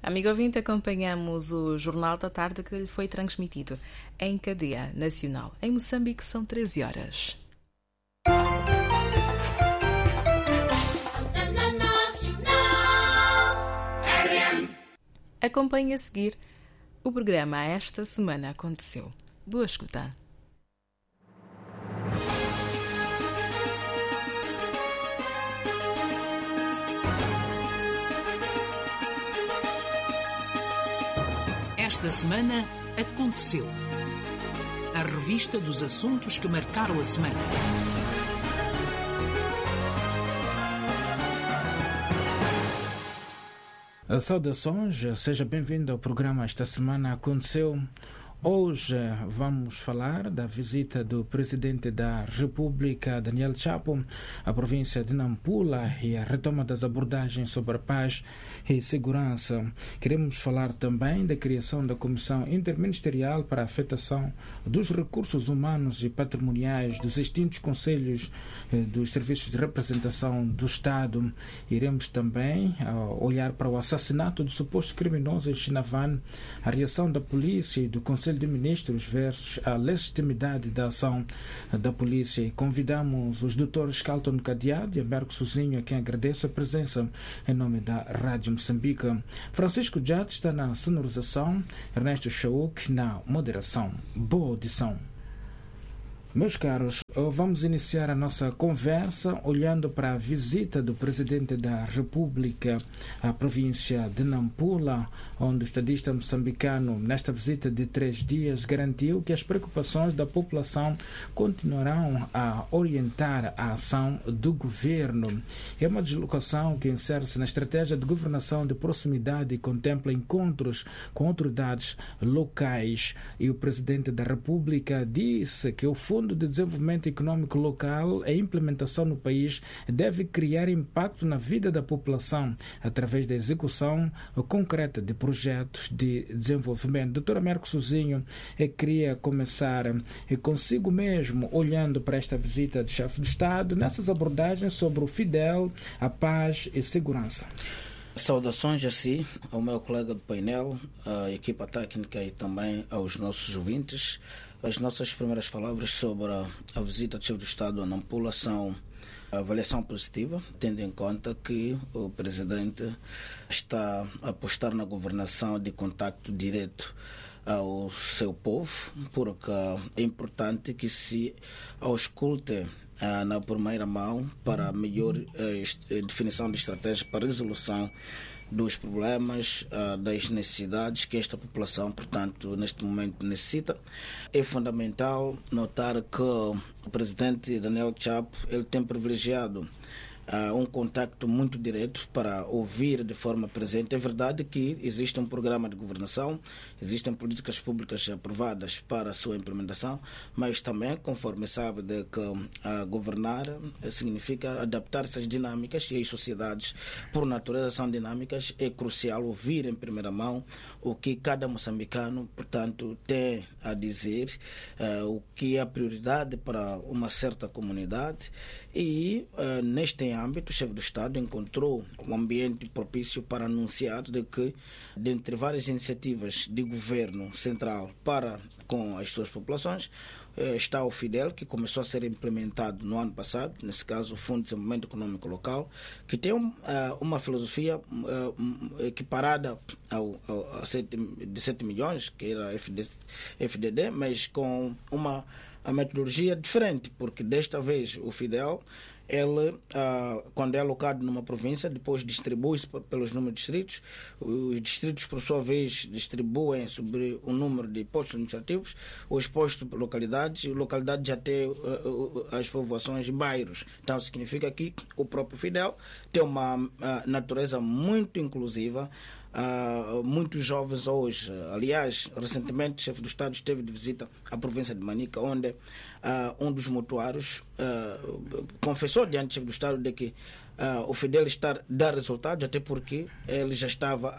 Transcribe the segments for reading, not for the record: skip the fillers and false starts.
Amigo ouvinte, acompanhamos o Jornal da Tarde que lhe foi transmitido em cadeia nacional. Em Moçambique são 13 horas. Acompanhe a seguir o programa Esta Semana Aconteceu. Boa escuta. Esta semana aconteceu. A revista dos assuntos que marcaram a semana. Saudações, seja bem-vindo ao programa Esta Semana Aconteceu. Hoje vamos falar da visita do Presidente da República, Daniel Chapo, à província de Nampula e a retoma das abordagens sobre a paz e segurança. Queremos falar também da criação da Comissão Interministerial para a Afetação dos Recursos Humanos e Patrimoniais dos extintos Conselhos dos Serviços de Representação do Estado. Iremos também olhar para o assassinato do suposto criminoso em Chinavan, a reação da polícia e do Conselho de Ministros versus a legitimidade da ação da polícia. E convidamos os doutores Calton Cadeado e Américo Sozinho, a quem agradeço a presença em nome da Rádio Moçambique. Francisco Jade está na sonorização, Ernesto Chauk na moderação. Boa audição. Meus caros, vamos iniciar a nossa conversa olhando para a visita do Presidente da República à província de Nampula, onde o estadista moçambicano, nesta visita de 3 dias, garantiu que as preocupações da população continuarão a orientar a ação do governo. É uma deslocação que insere-se na estratégia de governação de proximidade e contempla encontros com autoridades locais. E o Presidente da República disse que o Fundo de Desenvolvimento Econômico Local, a implementação no país deve criar impacto na vida da população através da execução concreta de projetos de desenvolvimento. Dr. Américo Sozinho queria começar consigo mesmo, olhando para esta visita do chefe do Estado, nessas abordagens sobre o FIDEL, a paz e segurança. Saudações a si, ao meu colega do painel, à equipa técnica e também aos nossos ouvintes. As nossas primeiras palavras sobre a visita do chefe do Estado a Nampula são a avaliação positiva, tendo em conta que o Presidente está a apostar na governação de contacto direto ao seu povo, porque é importante que se ausculte na primeira mão para a melhor definição de estratégia para a resolução dos problemas, das necessidades que esta população, portanto, neste momento necessita. É fundamental notar que o Presidente Daniel Chapo ele tem privilegiado um contacto muito direto para ouvir de forma presente. É verdade que existe um programa de governação, existem políticas públicas aprovadas para a sua implementação, mas também, conforme sabe, de que governar significa adaptar-se às dinâmicas, e as sociedades, por natureza, são dinâmicas. É crucial ouvir em primeira mão o que cada moçambicano, portanto, tem a dizer, o que é a prioridade para uma certa comunidade. E neste âmbito, o chefe do Estado encontrou um ambiente propício para anunciar de que, dentre várias iniciativas de governo central para com as suas populações, está o FIDEL, que começou a ser implementado no ano passado, nesse caso o Fundo de Desenvolvimento Econômico Local, que tem uma filosofia equiparada de 7 milhões, que era FDD, mas com a metodologia diferente, porque desta vez o FIDEL, ele, quando é alocado numa província, depois distribui-se pelos números de distritos. Os distritos, por sua vez, distribuem sobre o número de postos administrativos, os postos por localidades, e localidades já têm as povoações de bairros. Então, significa que o próprio FIDEL tem uma natureza muito inclusiva. Muitos jovens hoje, aliás, recentemente o chefe do Estado esteve de visita à província de Manica, onde um dos mutuários confessou diante do chefe do Estado de que o Fidel dar resultados, até porque ele já estava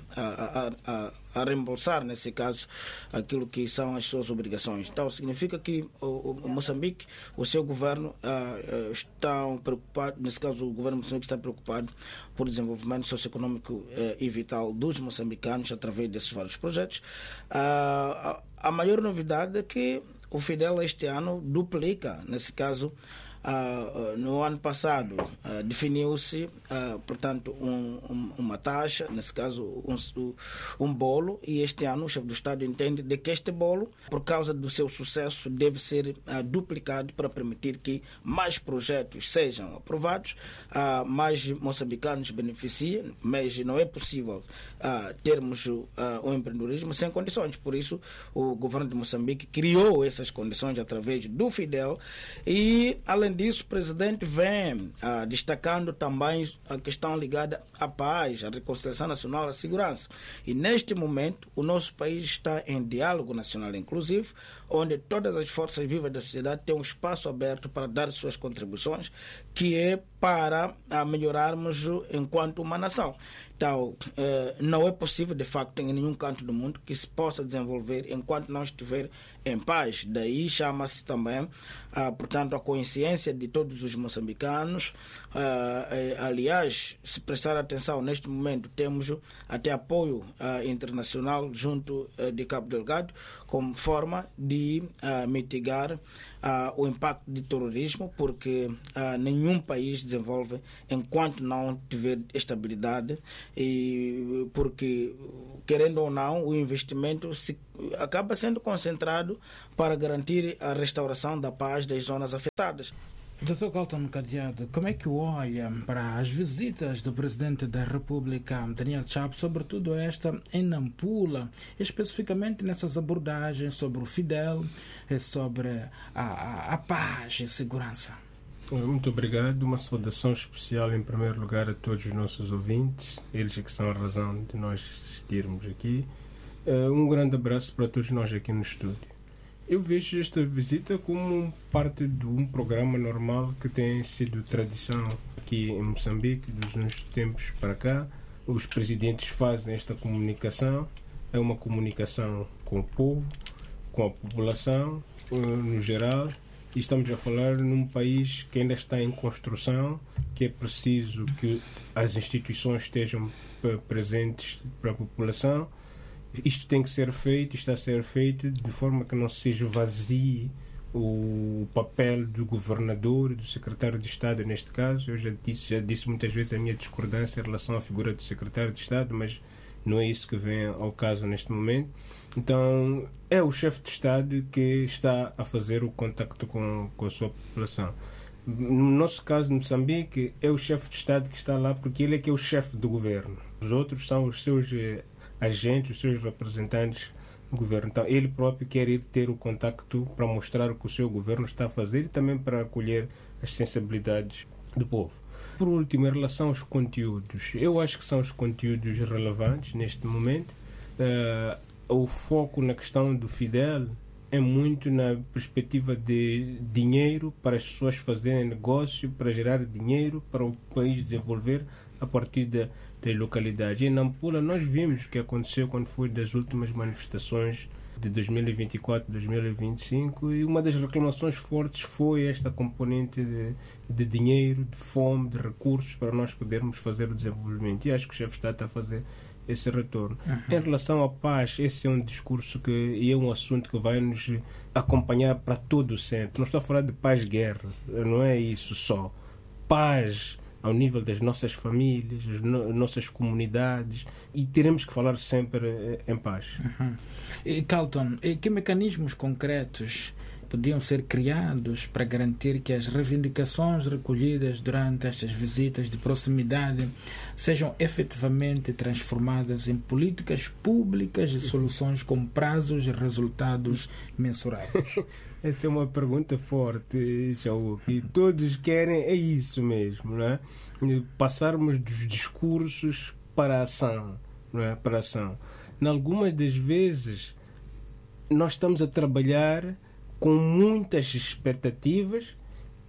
a reembolsar, nesse caso, aquilo que são as suas obrigações. Então, significa que o Moçambique, o seu governo, está preocupado, nesse caso, o governo moçambique está preocupado por desenvolvimento socioeconômico e vital dos moçambicanos através desses vários projetos. A maior novidade é que o Fidel este ano duplica, nesse caso, no ano passado definiu-se, portanto, uma taxa, nesse caso um bolo, e este ano o chefe do Estado entende de que este bolo, por causa do seu sucesso, deve ser duplicado para permitir que mais projetos sejam aprovados, mais moçambicanos beneficiem, mas não é possível termos o empreendedorismo sem condições. Por isso, o governo de Moçambique criou essas condições através do Fidel e, além disso, o presidente vem destacando também a questão ligada à paz, à reconciliação nacional, à segurança. E neste momento, o nosso país está em diálogo nacional inclusive, onde todas as forças vivas da sociedade têm um espaço aberto para dar suas contribuições, que é para melhorarmos enquanto uma nação. Então, não é possível, de facto, em nenhum canto do mundo que se possa desenvolver enquanto não estiver em paz. Daí chama-se também, portanto, a consciência de todos os moçambicanos. Aliás, se prestar atenção, neste momento temos até apoio internacional junto de Cabo Delgado, como forma de mitigar o impacto do terrorismo, porque nenhum país desenvolve enquanto não tiver estabilidade, e porque, querendo ou não, o investimento acaba sendo concentrado para garantir a restauração da paz das zonas afetadas. Dr. Galton Cadeado, como é que olha para as visitas do Presidente da República, Daniel Chapo, sobretudo esta em Nampula, especificamente nessas abordagens sobre o Fidel, sobre a paz e segurança? Muito obrigado. Uma saudação especial, em primeiro lugar, a todos os nossos ouvintes, eles que são a razão de nós assistirmos aqui. Um grande abraço para todos nós aqui no estúdio. Eu vejo esta visita como parte de um programa normal que tem sido tradição aqui em Moçambique, dos uns tempos para cá. Os presidentes fazem esta comunicação, é uma comunicação com o povo, com a população, no geral. E estamos a falar num país que ainda está em construção, que é preciso que as instituições estejam presentes para a população. Isto tem que ser feito, está a ser feito de forma que não se esvazie o papel do governador e do secretário de Estado neste caso. Eu já disse muitas vezes a minha discordância em relação à figura do secretário de Estado, mas não é isso que vem ao caso neste momento. Então, é o chefe de Estado que está a fazer o contacto com a sua população. No nosso caso, no Moçambique, é o chefe de Estado que está lá porque ele é que é o chefe do governo. Os outros são os seus agentes, os seus representantes do governo. Então, ele próprio quer ir ter o contacto para mostrar o que o seu governo está a fazer e também para acolher as sensibilidades do povo. Por último, em relação aos conteúdos, eu acho que são os conteúdos relevantes neste momento. O foco na questão do Fidel é muito na perspectiva de dinheiro para as pessoas fazerem negócio, para gerar dinheiro, para o país desenvolver a partir das localidades. E em Nampula nós vimos o que aconteceu quando foi das últimas manifestações de 2024, 2025, e uma das reclamações fortes foi esta componente de dinheiro, de fome, de recursos para nós podermos fazer o desenvolvimento. E acho que o chefe de Estado está a fazer esse retorno. Em relação à paz, esse é um discurso e é um assunto que vai nos acompanhar para todo o centro. Não estou a falar de paz-guerra, não é isso só. Paz ao nível das nossas famílias, das nossas comunidades, e teremos que falar sempre em paz. E Galton, que mecanismos concretos podiam ser criados para garantir que as reivindicações recolhidas durante estas visitas de proximidade sejam efetivamente transformadas em políticas públicas e soluções com prazos e resultados mensuráveis? Essa é uma pergunta forte, Saúl, e todos querem, é isso mesmo, não é? Passarmos dos discursos para a ação, não é? Para a ação. Em algumas das vezes, nós estamos a trabalhar com muitas expectativas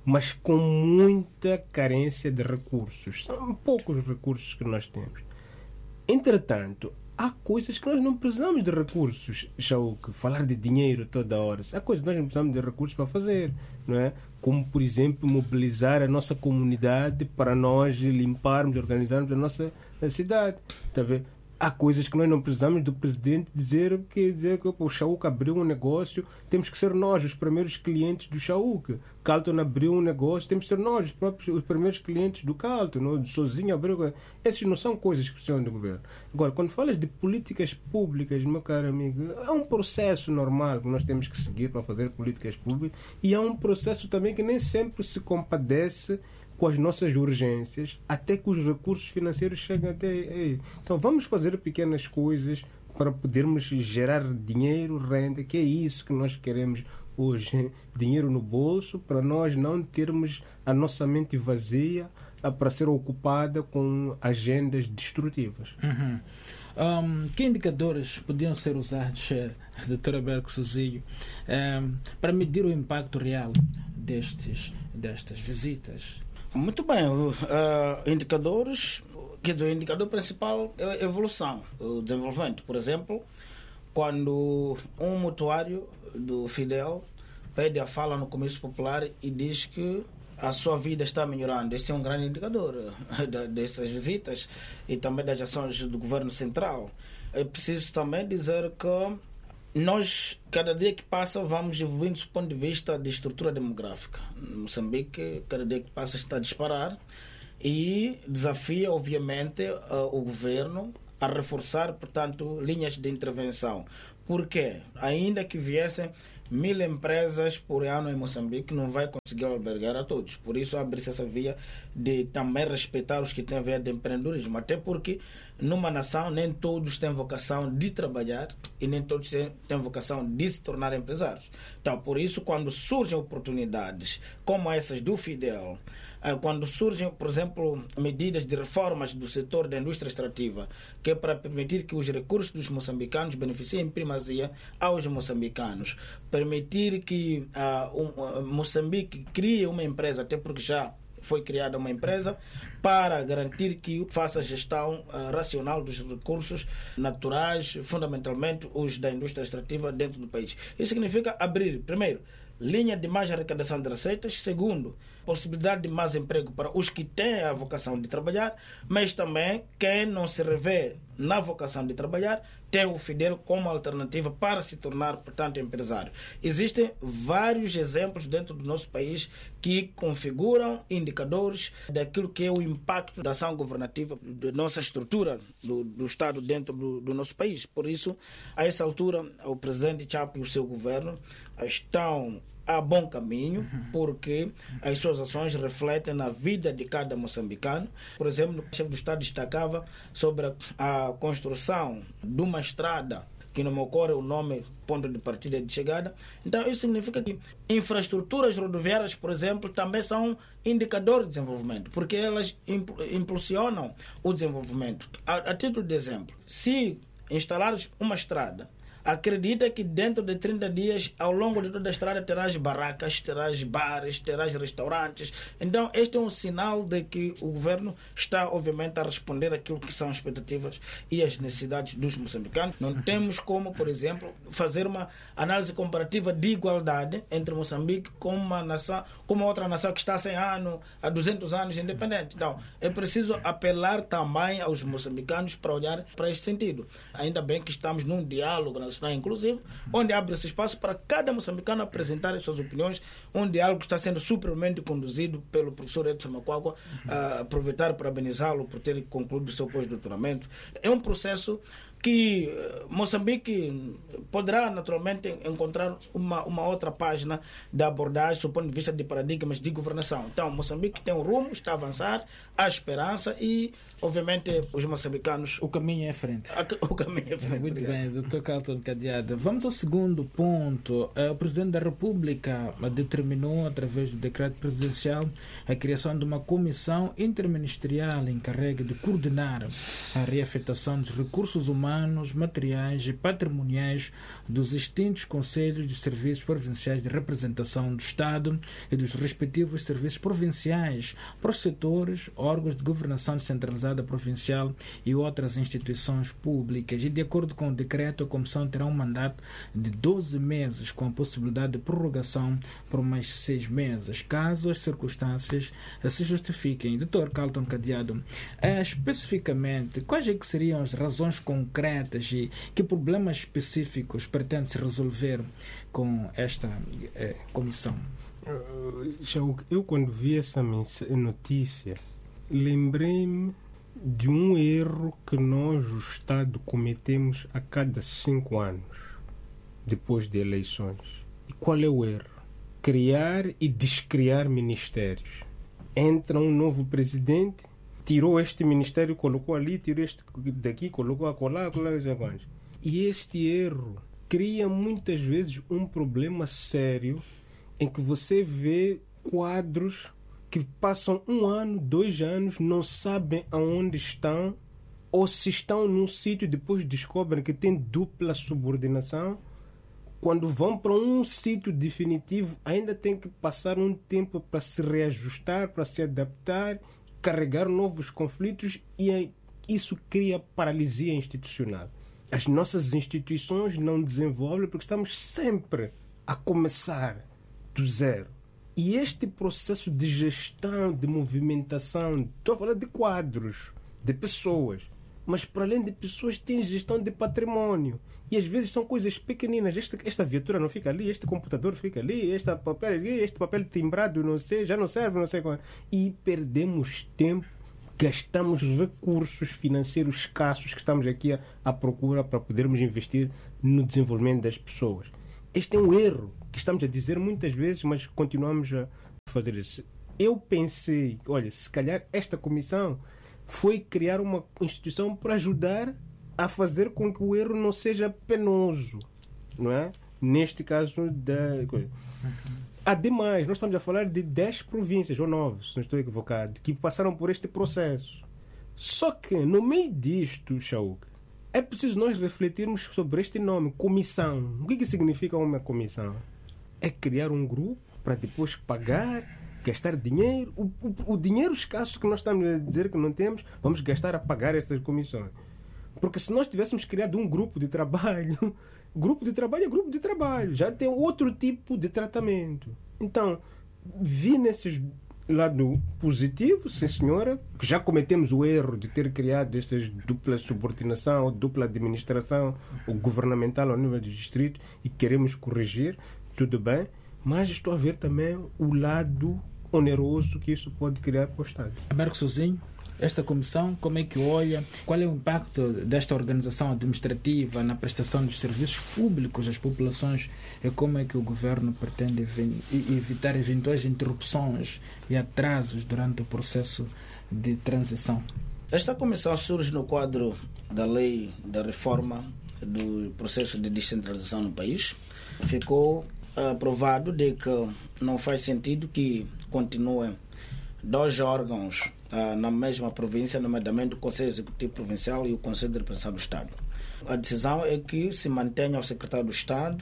mas com muita carência de recursos. São poucos recursos que nós temos. Entretanto, há coisas que nós não precisamos de recursos, Chauque. Falar de dinheiro toda hora. Há coisas que nós não precisamos de recursos para fazer, não é? Como, por exemplo, mobilizar a nossa comunidade para nós limparmos, organizarmos a nossa cidade. Está a ver? Há coisas que nós não precisamos do presidente dizer que o Chauque abriu um negócio, temos que ser nós os primeiros clientes do Chauque. Carlton abriu um negócio, temos que ser nós os primeiros clientes do Carlton, não? Sozinho abriu. Essas não são coisas que precisam do governo. Agora, quando falas de políticas públicas, meu caro amigo, é um processo normal que nós temos que seguir para fazer políticas públicas, e é um processo também que nem sempre se compadece com as nossas urgências, até que os recursos financeiros cheguem até aí. Então vamos fazer pequenas coisas para podermos gerar dinheiro, renda, que é isso que nós queremos hoje. Dinheiro no bolso, para nós não termos a nossa mente vazia para ser ocupada com agendas destrutivas. Que indicadores podiam ser usados, Dr. Alberto Suzio, para medir o impacto real destas visitas? Muito bem, indicadores, o indicador principal é a evolução, o desenvolvimento. Por exemplo, quando um mutuário do Fidel pede a fala no Comício Popular e diz que a sua vida está melhorando, este é um grande indicador dessas visitas e também das ações do governo central. É preciso também dizer que nós, cada dia que passa, vamos evoluindo do ponto de vista de estrutura demográfica. Moçambique, cada dia que passa, está a disparar e desafia, obviamente, o governo a reforçar, portanto, linhas de intervenção. Por quê? Ainda que viessem 1000 empresas por ano em Moçambique, não vai conseguir albergar a todos. Por isso, abre-se essa via de também respeitar os que têm a via de empreendedorismo. Até porque, numa nação, nem todos têm vocação de trabalhar e nem todos têm vocação de se tornar empresários. Então, por isso, quando surgem oportunidades como essas do Fidel, quando surgem, por exemplo, medidas de reformas do setor da indústria extrativa, que é para permitir que os recursos dos moçambicanos beneficiem em primazia aos moçambicanos, permitir que Moçambique crie uma empresa, até porque já foi criada uma empresa, para garantir que faça a gestão racional dos recursos naturais, fundamentalmente os da indústria extrativa dentro do país. Isso significa abrir, primeiro, linha de mais arrecadação de receitas, segundo, possibilidade de mais emprego para os que têm a vocação de trabalhar, mas também quem não se revê na vocação de trabalhar tem o Fidel como alternativa para se tornar, portanto, empresário. Existem vários exemplos dentro do nosso país que configuram indicadores daquilo que é o impacto da ação governativa, da nossa estrutura do Estado dentro do nosso país. Por isso, a essa altura, o presidente Chapo e o seu governo estão a bom caminho, porque as suas ações refletem na vida de cada moçambicano. Por exemplo, o chefe do Estado destacava sobre a construção de uma estrada, que não me ocorre o nome, ponto de partida e de chegada. Então, isso significa que infraestruturas rodoviárias, por exemplo, também são indicadores de desenvolvimento, porque elas impulsionam o desenvolvimento. A título de exemplo, se instalares uma estrada, acredita que dentro de 30 dias, ao longo de toda a estrada, terás barracas, terás bares, terás restaurantes. Então, este é um sinal de que o governo está, obviamente, a responder àquilo que são as expectativas e as necessidades dos moçambicanos. Não temos como, por exemplo, fazer uma análise comparativa de igualdade entre Moçambique com uma nação, com uma outra nação que está há 100 anos, há 200 anos independente. Então, é preciso apelar também aos moçambicanos para olhar para esse sentido. Ainda bem que estamos num diálogo nacional inclusive, onde abre-se espaço para cada moçambicano apresentar as suas opiniões, um diálogo que está sendo supermente conduzido pelo professor Edson Macuagua. Aproveitar para parabenizá-lo por ter concluído o seu pós-doutoramento. É um processo que Moçambique poderá naturalmente encontrar uma outra página de abordagem do ponto de vista de paradigmas de governação. Então, Moçambique tem um rumo, está a avançar, há esperança e, obviamente, os moçambicanos... O caminho é à frente. O caminho é à frente. Muito bem, Dr. Carlton Cadeada. Vamos ao segundo ponto. O Presidente da República determinou, através do decreto presidencial, a criação de uma comissão interministerial encarregue de coordenar a reafetação dos recursos humanos humanos, materiais e patrimoniais dos extintos Conselhos de Serviços Provinciais de Representação do Estado e dos respectivos serviços provinciais para os setores, órgãos de governação descentralizada provincial e outras instituições públicas. E de acordo com o decreto, a Comissão terá um mandato de 12 meses com a possibilidade de prorrogação por mais 6 meses, caso as circunstâncias se justifiquem. Dr. Carlton Cadeado, especificamente, quais é que seriam as razões concretas e que problemas específicos pretende-se resolver com esta comissão? Eu, quando vi essa notícia, lembrei-me de um erro que nós, o Estado, cometemos a cada 5 anos, depois de eleições. E qual é o erro? Criar e descriar ministérios. Entra um novo presidente, tirou este ministério, colocou ali, tirou este daqui, colocou acolá. E este erro cria muitas vezes um problema sério em que você vê quadros que passam 1 ano, 2 anos, não sabem aonde estão, ou se estão num sítio, depois descobrem que tem dupla subordinação. Quando vão para um sítio definitivo, ainda tem que passar um tempo para se reajustar, para se adaptar, carregar novos conflitos, e isso cria paralisia institucional. As nossas instituições não desenvolvem porque estamos sempre a começar do zero. E este processo de gestão, de movimentação, estou a falar de quadros, de pessoas, mas para além de pessoas tem gestão de património. E às vezes são coisas pequeninas. Esta viatura não fica ali, este computador fica ali, este papel timbrado não sei, já não serve, não sei qual. E perdemos tempo, gastamos recursos financeiros escassos que estamos aqui à procura para podermos investir no desenvolvimento das pessoas. Este é um erro que estamos a dizer muitas vezes, mas continuamos a fazer isso. Eu pensei, olha, se calhar esta comissão foi criar uma instituição para ajudar a fazer com que o erro não seja penoso, não é? Neste caso da coisa. Ademais, nós estamos a falar de 10 províncias, ou 9, se não estou equivocado, que passaram por este processo. Só que, no meio disto, Shauk, é preciso nós refletirmos sobre este nome, comissão. O que significa uma comissão? É criar um grupo para depois pagar, gastar dinheiro. O dinheiro escasso que nós estamos a dizer que não temos, vamos gastar a pagar estas comissões. Porque se nós tivéssemos criado um grupo de trabalho, grupo de trabalho é grupo de trabalho, já tem outro tipo de tratamento. Então, vi nesse lado positivo, sim senhora, que já cometemos o erro de ter criado estas dupla subordinação ou dupla administração ou governamental ao nível do distrito e queremos corrigir, tudo bem, mas estou a ver também o lado oneroso que isso pode criar para o Estado. Marcos Sozinho, esta comissão, como é que olha? Qual é o impacto desta organização administrativa na prestação dos serviços públicos às populações e como é que o governo pretende evitar eventuais interrupções e atrasos durante o processo de transição? Esta comissão surge no quadro da lei da reforma do processo de descentralização no país. Ficou aprovado de que não faz sentido que continuem 2 órgãos na mesma província, nomeadamente o Conselho Executivo Provincial e o Conselho de Representação do Estado. A decisão é que se mantenha o secretário do Estado,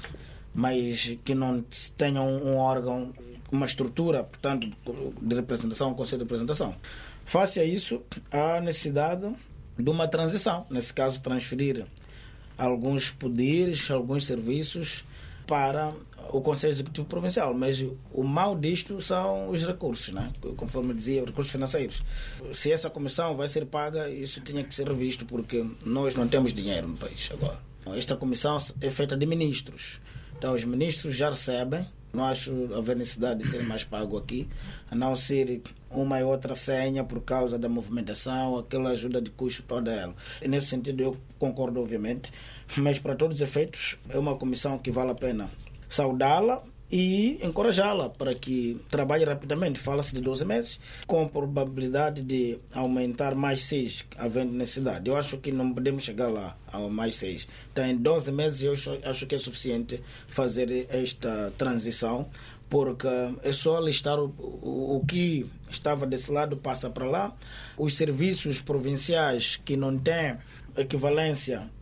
mas que não tenha um órgão, uma estrutura, portanto, de representação, um Conselho de Representação. Face a isso, há necessidade de uma transição, nesse caso, transferir alguns poderes, alguns serviços para o Conselho Executivo Provincial, mas o mal disto são os recursos, né? Conforme eu dizia, os recursos financeiros. Se essa comissão vai ser paga, isso tinha que ser revisto, porque nós não temos dinheiro no país agora. Esta comissão é feita de ministros, então os ministros já recebem, não acho haver necessidade de ser mais pago aqui, a não ser uma e outra senha por causa da movimentação, aquela ajuda de custo toda ela. E nesse sentido eu concordo, obviamente, mas para todos os efeitos é uma comissão que vale a pena saudá-la e encorajá-la para que trabalhe rapidamente. Fala-se de 12 meses, com probabilidade de aumentar mais 6, havendo necessidade. Eu acho que não podemos chegar lá a mais 6. Então, em 12 meses, eu acho que é suficiente fazer esta transição, porque é só listar o que estava desse lado, passa para lá. Os serviços provinciais que não têm equivalência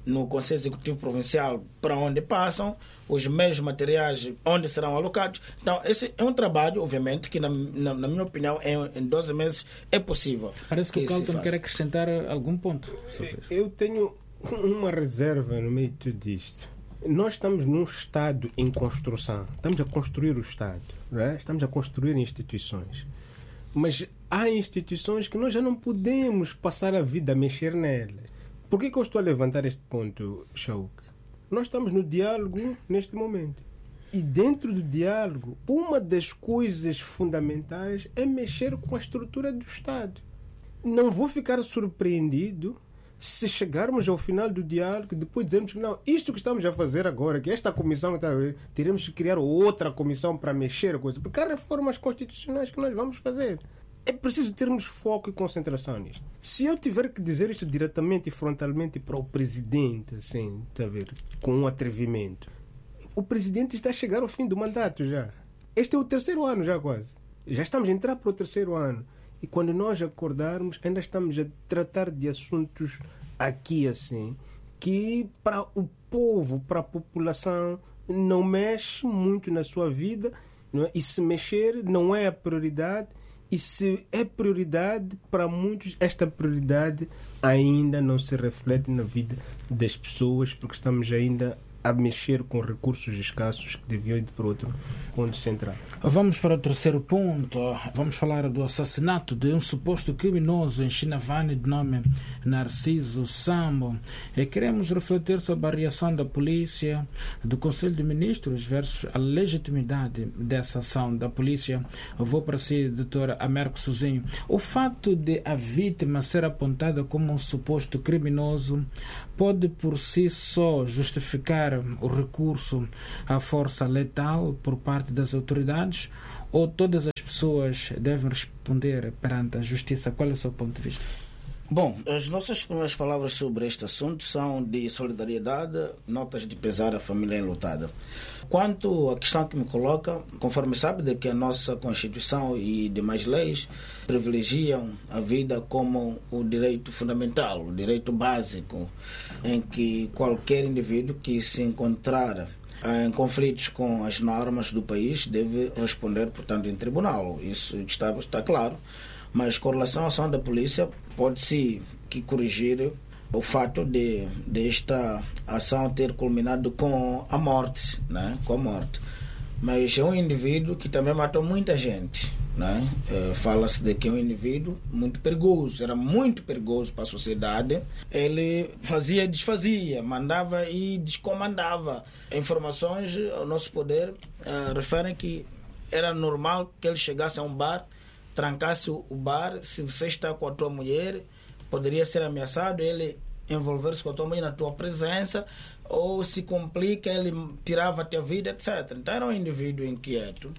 no Conselho Executivo Provincial para onde passam, os meios materiais onde serão alocados. Então, esse é um trabalho, obviamente, que na minha opinião, em 12 meses é possível. Parece que o Carlton quer acrescentar algum ponto sobre isso. Eu tenho uma reserva no meio de tudo isto. Nós estamos num Estado em construção. Estamos a construir o Estado. Não é? Estamos a construir instituições. Mas há instituições que nós já não podemos passar a vida a mexer nelas. Por que eu estou a levantar este ponto, Shauk? Nós estamos no diálogo neste momento. E dentro do diálogo, uma das coisas fundamentais é mexer com a estrutura do Estado. Não vou ficar surpreendido se chegarmos ao final do diálogo e depois dizermos que não, isto que estamos a fazer agora, que esta comissão, teremos que criar outra comissão para mexer a coisa, porque há reformas constitucionais que nós vamos fazer. É preciso termos foco e concentração nisto. Se eu tiver que dizer isto diretamente e frontalmente para o presidente, assim, está a ver, com um atrevimento, o presidente está a chegar ao fim do mandato já. Este é o 3º ano já quase. Já estamos a entrar para o 3º ano. E quando nós acordarmos, ainda estamos a tratar de assuntos aqui assim, que para o povo, para a população, não mexe muito na sua vida, não é? E se mexer não é a prioridade. E se é prioridade, para muitos, esta prioridade ainda não se reflete na vida das pessoas, porque estamos ainda a mexer com recursos escassos que deviam ir para outro ponto central. Vamos para o 3º ponto. Vamos falar do assassinato de um suposto criminoso em Chinavane de nome Narciso Sambo. E queremos refletir sobre a reação da polícia, do Conselho de Ministros versus a legitimidade dessa ação da polícia. Eu vou para si, doutora Américo Sozinho. O fato de a vítima ser apontada como um suposto criminoso pode por si só justificar o recurso à força letal por parte das autoridades, ou todas as pessoas devem responder perante a justiça? Qual é o seu ponto de vista? Bom, as nossas primeiras palavras sobre este assunto são de solidariedade, notas de pesar à família enlutada. Quanto à questão que me coloca, conforme sabe de que a nossa Constituição e demais leis privilegiam a vida como o direito fundamental, o direito básico, em que qualquer indivíduo que se encontrar em conflitos com as normas do país deve responder, portanto, em tribunal. Isso está claro. Mas com relação à ação da polícia, pode-se corrigir o fato de esta ação ter culminado com a morte, né? Com a morte. Mas é um indivíduo que também matou muita gente, né? Fala-se de que é um indivíduo muito perigoso, era muito perigoso para a sociedade. Ele fazia e desfazia, mandava e descomandava. Informações ao nosso poder referem que era normal que ele chegasse a um bar, trancasse o bar. Se você está com a tua mulher, poderia ser ameaçado, ele envolver-se com a tua mulher na tua presença, ou se complica, ele tirava-te a vida, etc. Então era um indivíduo inquieto,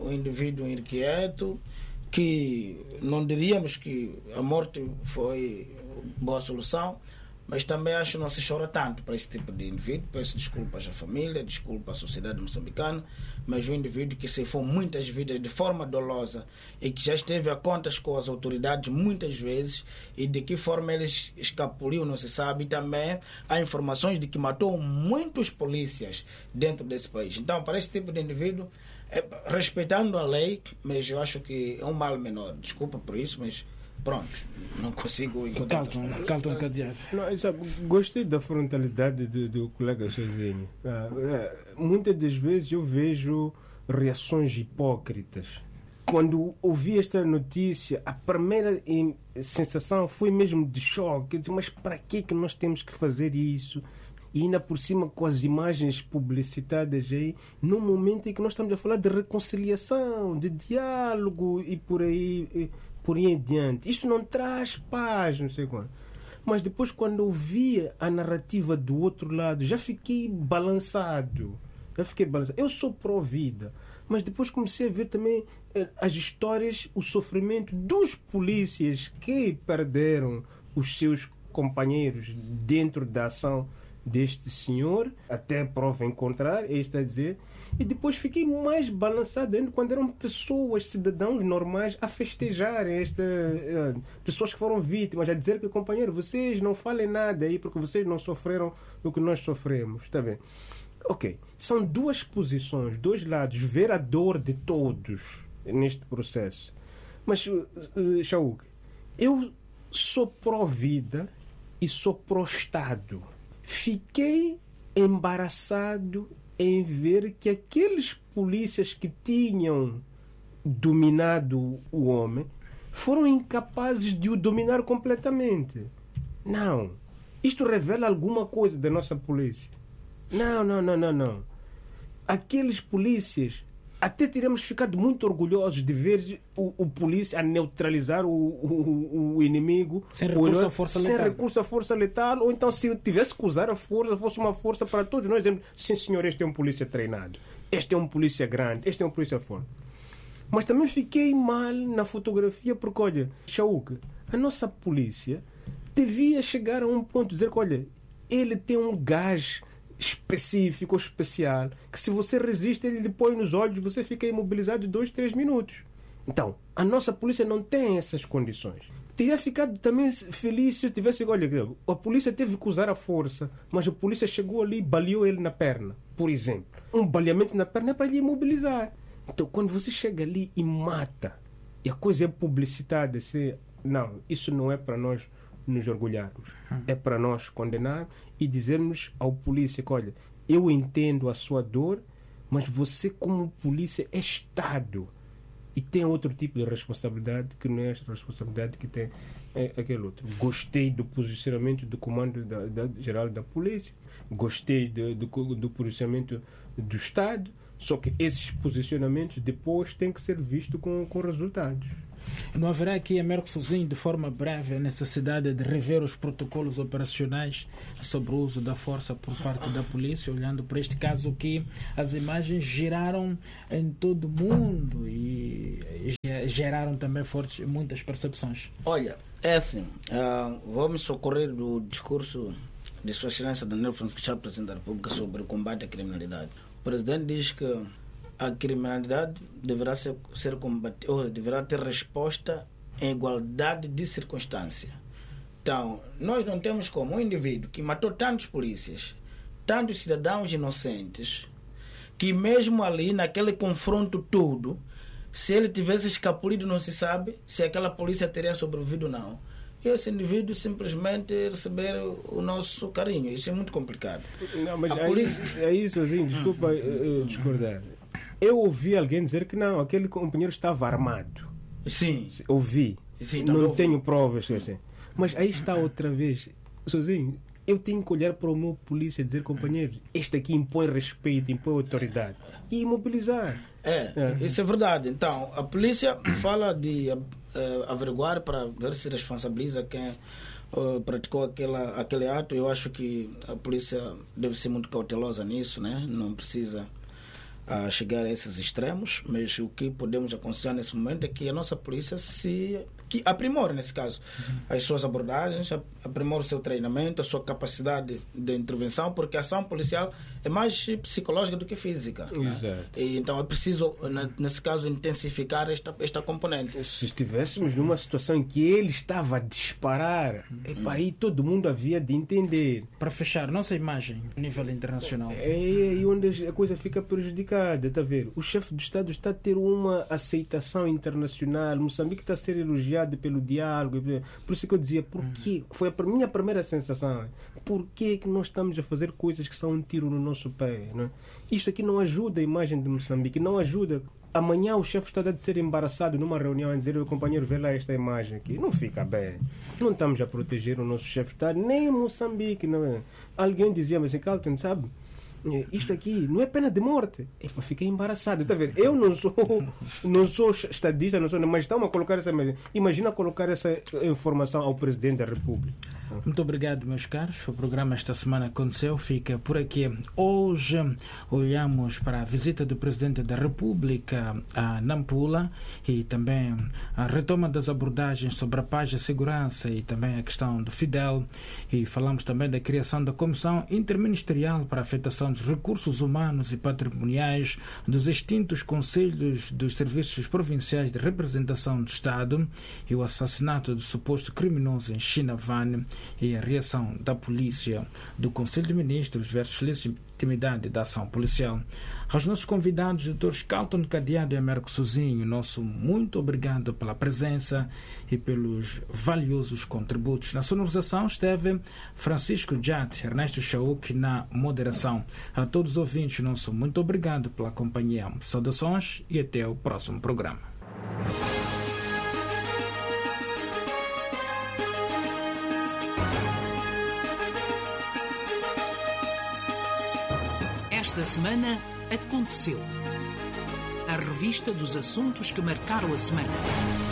que não diríamos que a morte foi boa solução, mas também acho que não se chora tanto para esse tipo de indivíduo. Peço desculpas à família, desculpa à sociedade moçambicana, mas um indivíduo que ceifou muitas vidas de forma dolosa e que já esteve a contas com as autoridades muitas vezes, e de que forma ele escapuliu não se sabe. E também há informações de que matou muitos polícias dentro desse país. Então, para esse tipo de indivíduo, respeitando a lei, mas eu acho que é um mal menor. Desculpa por isso, mas pronto, não consigo encontrar. Carlton Cadeado. Gostei da frontalidade do colega Sozinho. Muitas das vezes eu vejo reações hipócritas. Quando ouvi esta notícia, a primeira sensação foi mesmo de choque. Eu disse, mas para que nós temos que fazer isso? E ainda por cima com as imagens publicitadas aí, no momento em que nós estamos a falar de reconciliação, de diálogo e por aí em diante. Isto não traz paz, não sei quando. Mas depois, quando eu via a narrativa do outro lado, já fiquei balançado. Eu sou pró-vida, mas depois comecei a ver também as histórias, o sofrimento dos polícias que perderam os seus companheiros dentro da ação deste senhor, até prova em contrário, é isto a dizer. E depois fiquei mais balançado ainda quando eram pessoas, cidadãos normais, a festejarem pessoas que foram vítimas, a dizer que, companheiro, vocês não falem nada aí porque vocês não sofreram o que nós sofremos. Está bem? Ok. São duas posições, dois lados, ver a dor de todos neste processo. Mas, Shauk, eu sou pró-vida e sou pró-Estado. Fiquei embaraçado em ver que aqueles polícias que tinham dominado o homem foram incapazes de o dominar completamente. Não. Isto revela alguma coisa da nossa polícia. Não. Aqueles polícias, até teríamos ficado muito orgulhosos de ver o polícia a neutralizar o inimigo sem recurso à força letal. Ou então, se tivesse que usar a força, fosse uma força para todos nós dizermos: sim, senhor, este é um polícia treinado, este é um polícia grande, este é um polícia forte. Mas também fiquei mal na fotografia porque, olha, Shauk, a nossa polícia devia chegar a um ponto de dizer que, olha, ele tem um gás específico, especial, que se você resiste, ele lhe põe nos olhos, você fica imobilizado 2-3 minutos. Então, a nossa polícia não tem essas condições. Teria ficado também feliz se eu tivesse... Olha, a polícia teve que usar a força, mas a polícia chegou ali e baleou ele na perna, por exemplo. Um baleamento na perna é para lhe imobilizar. Então, quando você chega ali e mata, e a coisa é publicitada, assim, não, isso não é para nós nos orgulharmos. É para nós condenar e dizermos ao polícia que, olha, eu entendo a sua dor, mas você, como polícia, é Estado e tem outro tipo de responsabilidade que não é a responsabilidade que tem aquele outro. Gostei do posicionamento do comando geral da polícia, gostei do posicionamento do Estado, só que esses posicionamentos depois têm que ser vistos com resultados. Não haverá aqui, Américo Sozinho, de forma breve, a necessidade de rever os protocolos operacionais sobre o uso da força por parte da polícia, olhando para este caso que as imagens giraram em todo o mundo e geraram também muitas percepções? Olha, é assim, vou me socorrer do discurso de Sua Excelência Daniel Francisco Chapo, Presidente da República, sobre o combate à criminalidade. O Presidente diz que a criminalidade deverá ser combatida, ou deverá ter resposta em igualdade de circunstância. Então, nós não temos como um indivíduo que matou tantos polícias, tantos cidadãos inocentes, que mesmo ali, naquele confronto todo, se ele tivesse escapulido, não se sabe se aquela polícia teria sobrevivido ou não. E esse indivíduo simplesmente receber o nosso carinho. Isso é muito complicado. Não, mas é isso, assim, desculpa discordar. Eu ouvi alguém dizer que não, aquele companheiro estava armado. Sim. Ouvi. Sim, não tenho provas. Assim. Mas aí está outra vez. Sozinho, eu tenho que olhar para o meu polícia e dizer: companheiro, este aqui impõe respeito, impõe autoridade. E imobilizar. Isso é verdade. Então, a polícia fala de averiguar para ver se responsabiliza quem praticou aquele ato. Eu acho que a polícia deve ser muito cautelosa nisso, né? Não precisa chegar a esses extremos, mas o que podemos aconselhar nesse momento é que a nossa polícia que aprimore, nesse caso, as suas abordagens, aprimore o seu treinamento, a sua capacidade de intervenção, porque a ação policial é mais psicológica do que física. Exato. Né? E então é preciso, nesse caso, intensificar esta componente. Se estivéssemos numa situação em que ele estava a disparar, aí todo mundo havia de entender. Para fechar, nossa imagem a nível internacional. É aí onde a coisa fica prejudicada. Está a ver? O chefe do Estado está a ter uma aceitação internacional. Moçambique está a ser elogiado pelo diálogo. Por isso que eu dizia, por quê? Foi a minha primeira sensação. Por que nós estamos a fazer coisas que são um tiro no nosso pé? Não é? Isto aqui não ajuda a imagem de Moçambique. Não ajuda. Amanhã o chefe está a ser embaraçado numa reunião a dizer: companheiro, vê lá esta imagem aqui. Não fica bem. Não estamos a proteger o nosso chefe de Estado, nem em Moçambique. Não é? Alguém dizia, mas Carlton, sabe? Isto aqui não é pena de morte. Fiquei embaraçado. Tá vendo? Eu não sou estadista, mas estão a colocar essa imagem. Imagina colocar essa informação ao Presidente da República. Muito obrigado, meus caros. O programa esta semana aconteceu, fica por aqui. Hoje olhamos para a visita do Presidente da República a Nampula e também a retoma das abordagens sobre a paz e a segurança e também a questão do Fidel. E falamos também da criação da Comissão Interministerial para a Afetação dos Recursos Humanos e Patrimoniais dos extintos Conselhos dos Serviços Provinciais de Representação do Estado e o assassinato do suposto criminoso em Chinavane e a reação da polícia do Conselho de Ministros versus legitimidade da ação policial. Aos nossos convidados, Dr. Scalton Cadeado e Américo Sozinho, nosso muito obrigado pela presença e pelos valiosos contributos. Na sonorização esteve Francisco Jat, Ernesto Chauk na moderação. A todos os ouvintes, nosso muito obrigado pela companhia. Saudações e até o próximo programa. Esta semana aconteceu. A revista dos assuntos que marcaram a semana.